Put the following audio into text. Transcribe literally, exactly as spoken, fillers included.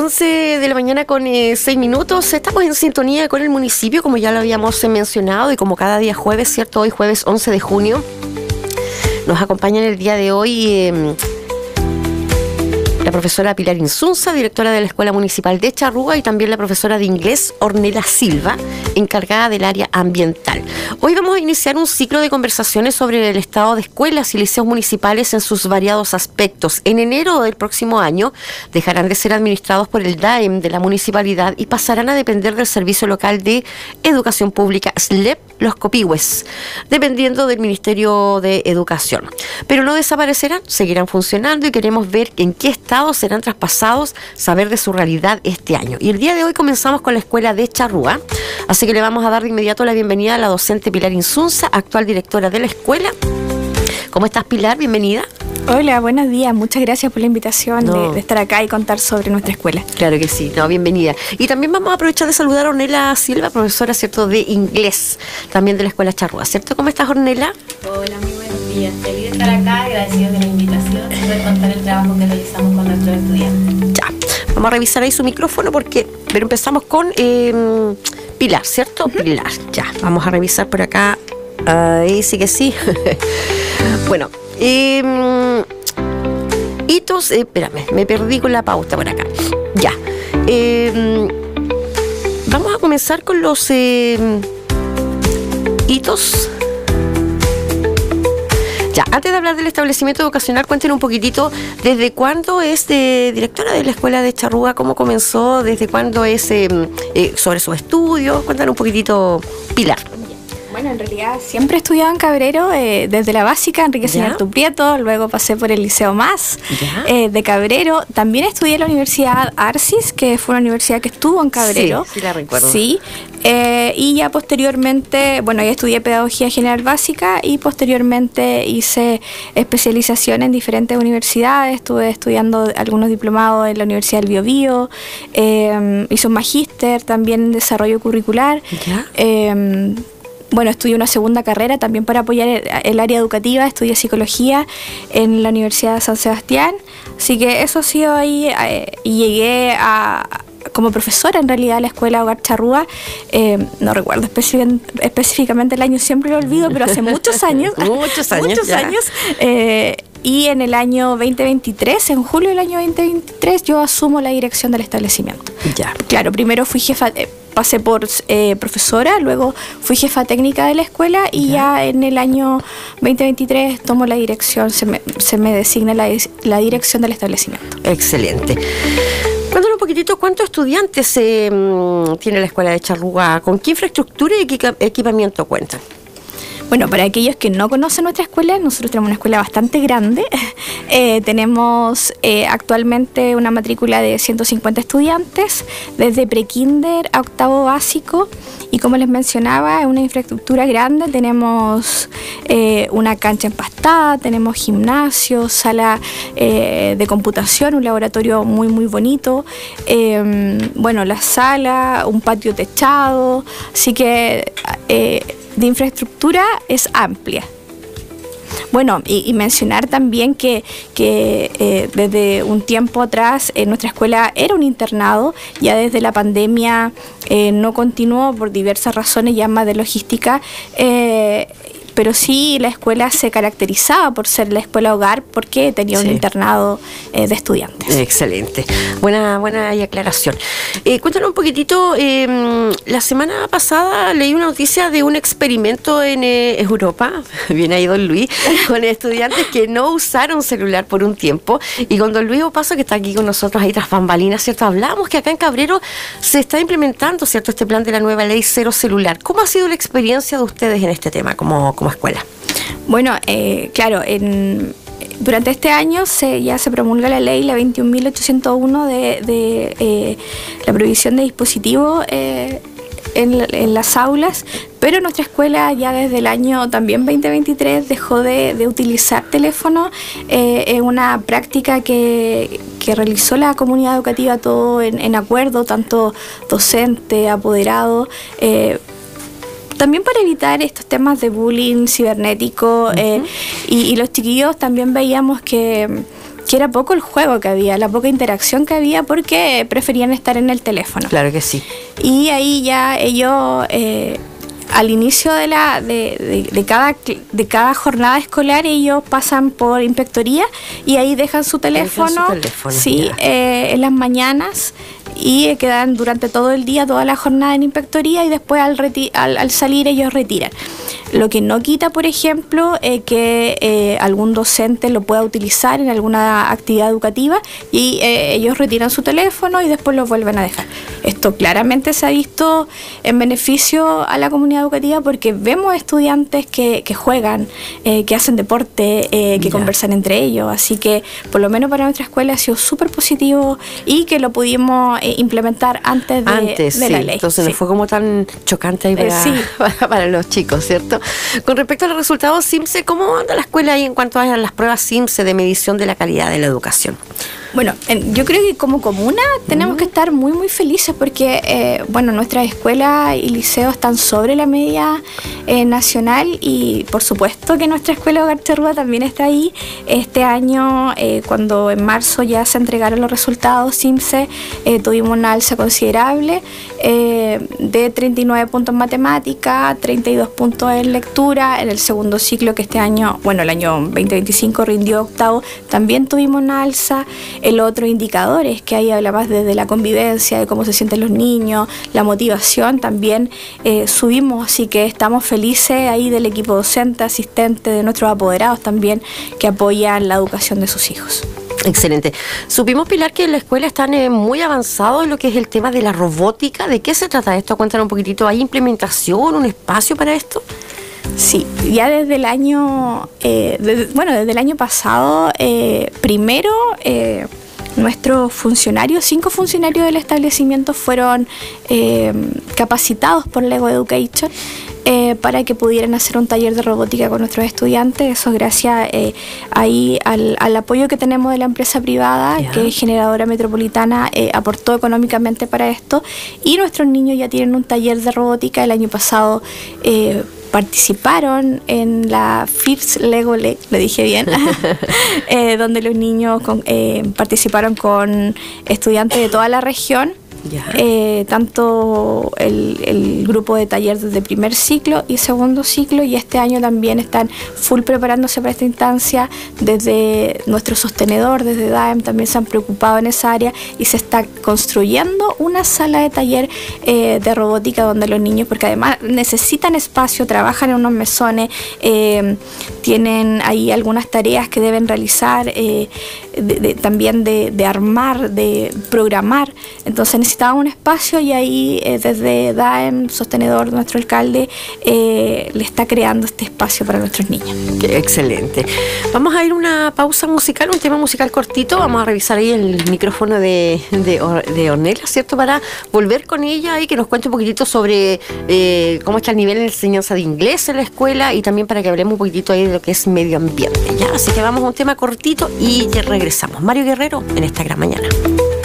once de la mañana con eh, seis minutos. Estamos en sintonía con el municipio, como ya lo habíamos eh, mencionado, y como cada día jueves, ¿cierto? Hoy jueves once de junio. Nos acompaña en el día de hoy eh, la profesora Pilar Insunza, directora de la Escuela Municipal de Charrúa, y también la profesora de inglés Ornella Silva, encargada del área ambiental. Hoy vamos a iniciar un ciclo de conversaciones sobre el estado de escuelas y liceos municipales en sus variados aspectos. En enero del próximo año dejarán de ser administrados por el D A E M de la municipalidad y pasarán a depender del Servicio Local de Educación Pública, S L E P, los Copihue, dependiendo del Ministerio de Educación. Pero no desaparecerán, seguirán funcionando y queremos ver en qué estado serán traspasados, saber de su realidad este año. Y el día de hoy comenzamos con la escuela de Charrúa, así que le vamos a dar de inmediato la bienvenida a la docente Pilar Insunza, actual directora de la escuela. ¿Cómo estás, Pilar? Bienvenida. Hola, buenos días. Muchas gracias por la invitación no. de, de estar acá y contar sobre nuestra escuela. Claro que sí, no, bienvenida. Y también vamos a aprovechar de saludar a Ornella Silva, profesora, ¿cierto?, de inglés, también de la escuela Charrúa, ¿cierto? ¿Cómo estás, Ornella? Hola, muy buenos días. Feliz de estar acá, agradecidos de la invitación y poder contar el trabajo que realizamos con nuestros estudiantes. Ya, vamos a revisar ahí su micrófono porque, pero empezamos con eh, Pilar, ¿cierto? Uh-huh. Pilar, ya, vamos a revisar por acá. Ahí sí que sí. Bueno, eh, hitos, eh, espérame, me perdí con la pauta por acá. Ya. Eh, vamos a comenzar con los eh, hitos. Ya, antes de hablar del establecimiento educacional, cuéntenos un poquitito desde cuándo es de directora de la escuela de Charrúa, cómo comenzó, desde cuándo es eh, eh, sobre sus estudios. Cuéntanos un poquitito, Pilar. Bueno, en realidad siempre he estudiado en Cabrero, eh, desde la básica, Enrique Señor Prieto, luego pasé por el Liceo Más eh, de Cabrero. También estudié en la Universidad Arcis, que fue una universidad que estuvo en Cabrero. Sí, sí la recuerdo. Sí, eh, y ya posteriormente, bueno, ya estudié Pedagogía General Básica y posteriormente hice especialización en diferentes universidades. Estuve estudiando algunos diplomados en la Universidad del Biobío, eh, hice un magíster también en desarrollo curricular. ¿Ya? Eh, Bueno, estudié una segunda carrera también para apoyar el, el área educativa, estudié psicología en la Universidad de San Sebastián, así que eso ha sido ahí, eh, y llegué a, como profesora en realidad a la escuela Hogar Charrúa, eh, no recuerdo especi- específicamente el año, siempre lo olvido, pero hace muchos años, muchos años, muchos ya. años, eh, y en el año veinte veintitrés, en julio del año veinte veintitrés, yo asumo la dirección del establecimiento. Ya. Claro, primero fui jefa... Eh, pasé por eh, profesora, luego fui jefa técnica de la escuela y ya, ya en el año veinte veintitrés tomo la dirección, se me, se me designa la, la dirección del establecimiento. Excelente. Cuéntanos un poquitito cuántos estudiantes eh, tiene la escuela de Charrúa, con qué infraestructura y qué equipamiento cuentan. Bueno, para aquellos que no conocen nuestra escuela, nosotros tenemos una escuela bastante grande. Eh, tenemos eh, actualmente una matrícula de ciento cincuenta estudiantes, desde prekinder a octavo básico. Y como les mencionaba, es una infraestructura grande. Tenemos eh, una cancha empastada, tenemos gimnasio, sala eh, de computación, un laboratorio muy, muy bonito. Eh, bueno, la sala, un patio techado. Así que... Eh, de infraestructura es amplia. Bueno, y, y mencionar también que, que eh, desde un tiempo atrás eh, nuestra escuela era un internado, ya desde la pandemia eh, no continuó por diversas razones ya más de logística, eh, pero sí la escuela se caracterizaba por ser la escuela hogar porque tenía sí. un internado eh, de estudiantes. Excelente, buena buena aclaración. Eh, cuéntanos un poquitito, eh, la semana pasada leí una noticia de un experimento en eh, Europa, viene ahí don Luis, con estudiantes que no usaron celular por un tiempo, y con don Luis Opaso, que está aquí con nosotros ahí tras bambalinas, ¿cierto? Hablamos que acá en Cabrero se está implementando, ¿cierto?, este plan de la nueva ley cero celular. ¿Cómo ha sido la experiencia de ustedes en este tema como como escuela? Bueno, eh, claro, en, durante este año se, ya se promulga la ley, la veintiún mil ochocientos uno, de, de eh, la prohibición de dispositivos eh, en, en las aulas, pero nuestra escuela ya desde el año también veinte veintitrés dejó de, de utilizar teléfono. Eh, es una práctica que, que realizó la comunidad educativa todo en, en acuerdo, tanto docente, apoderado, eh, también para evitar estos temas de bullying cibernético. Uh-huh. eh, y, y los chiquillos también veíamos que que era poco el juego que había, la poca interacción que había, porque preferían estar en el teléfono. Claro que sí. Y ahí ya ellos... Eh, al inicio de la de, de, de cada de cada jornada escolar ellos pasan por inspectoría y ahí dejan su teléfono, dejan su teléfono sí eh, en las mañanas, y eh, quedan durante todo el día, toda la jornada en inspectoría, y después al, reti- al, al salir ellos retiran. Lo que no quita, por ejemplo, eh, que eh, algún docente lo pueda utilizar en alguna actividad educativa y eh, ellos retiran su teléfono y después lo vuelven a dejar. Esto claramente se ha visto en beneficio a la comunidad educativa, porque vemos estudiantes que, que juegan, eh, que hacen deporte, eh, que ya. conversan entre ellos. Así que, por lo menos para nuestra escuela, ha sido súper positivo y que lo pudimos eh, implementar antes de, antes, de sí. la ley. Entonces sí. no fue como tan chocante ahí para, eh, sí. para, para los chicos, ¿cierto? Con respecto a los resultados SIMSE, ¿cómo anda la escuela ahí en cuanto a las pruebas SIMSE de medición de la calidad de la educación? Bueno, en, yo creo que como comuna tenemos uh-huh. que estar muy muy felices porque eh, bueno, nuestras escuelas y liceos están sobre la media eh, nacional, y por supuesto que nuestra escuela Hogar Charrúa también está ahí. Este año, eh, cuando en marzo ya se entregaron los resultados SIMSE, eh, tuvimos una alza considerable eh, de treinta y nueve puntos en matemática, treinta y dos puntos en lectura. En el segundo ciclo, que este año, bueno, el año veinte veinticinco rindió octavo, también tuvimos una alza. El otro indicadores que ahí habla más desde la convivencia, de cómo se sienten los niños, la motivación, también eh, subimos, así que estamos felices ahí del equipo docente, asistente, de nuestros apoderados también, que apoyan la educación de sus hijos. Excelente. Supimos, Pilar, que en la escuela están eh, muy avanzados en lo que es el tema de la robótica. ¿De qué se trata esto? Cuéntanos un poquitito. ¿Hay implementación, un espacio para esto? Sí, ya desde el año, eh, desde, bueno, desde el año pasado, eh, primero eh, nuestros funcionarios, cinco funcionarios del establecimiento fueron eh, capacitados por Lego Education eh, para que pudieran hacer un taller de robótica con nuestros estudiantes. Eso gracias eh, ahí al, al apoyo que tenemos de la empresa privada, yeah. que es Generadora Metropolitana, eh, aportó económicamente para esto, y nuestros niños ya tienen un taller de robótica. El año pasado eh, participaron en la First Lego Le, lo dije bien, eh, donde los niños con, eh, participaron con estudiantes de toda la región. Yeah. Eh, tanto el, el grupo de taller desde primer ciclo y segundo ciclo, y este año también están full preparándose para esta instancia. Desde nuestro sostenedor, desde D A E M, también se han preocupado en esa área, y se está construyendo una sala de taller eh, de robótica donde los niños, porque además necesitan espacio, trabajan en unos mesones, eh, tienen ahí algunas tareas que deben realizar, eh, de, de, también de, de armar, de programar. Entonces necesitaba un espacio, y ahí eh, desde D A E M, sostenedor, nuestro alcalde, eh, le está creando este espacio para nuestros niños. Qué excelente. Vamos a ir a una pausa musical, un tema musical cortito. Vamos a revisar ahí el micrófono de, de, de Ornella, ¿cierto? Para volver con ella y que nos cuente un poquitito sobre eh, cómo está el nivel de enseñanza de inglés en la escuela, y también para que hablemos un poquitito ahí de lo que es medio ambiente, ¿ya? Así que vamos a un tema cortito y ya regresamos. Mario Guerrero en esta gran mañana.